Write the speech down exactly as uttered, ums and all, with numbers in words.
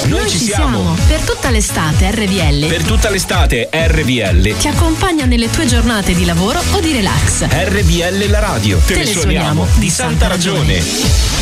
Noi, Noi ci siamo. siamo. Per tutta l'estate R V L. Per tutta l'estate R V L. Ti accompagna nelle tue giornate di lavoro o di relax. R V L la radio. Te, Te ne suoniamo di santa ragione.